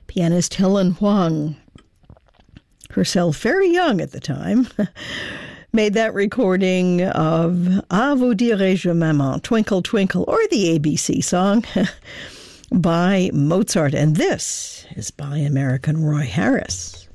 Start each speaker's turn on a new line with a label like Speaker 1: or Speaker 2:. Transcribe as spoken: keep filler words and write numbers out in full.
Speaker 1: Pianist Helen Huang, herself very young at the time, made that recording of Ah, vous dirai-je maman, Twinkle Twinkle, or the A B C song by Mozart. And this is by American Roy Harris.